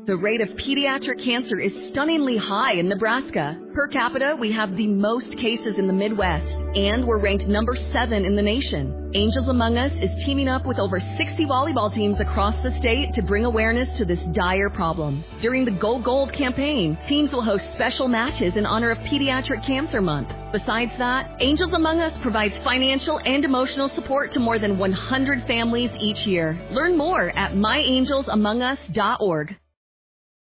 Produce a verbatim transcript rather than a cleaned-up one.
The rate of pediatric cancer is stunningly high in Nebraska. Per capita, we have the most cases in the Midwest, and we're ranked number seven in the nation. Angels Among Us is teaming up with over sixty volleyball teams across the state to bring awareness to this dire problem. During the Go Gold campaign, teams will host special matches in honor of Pediatric Cancer Month. Besides that, Angels Among Us provides financial and emotional support to more than one hundred families each year. Learn more at my angels among us dot org.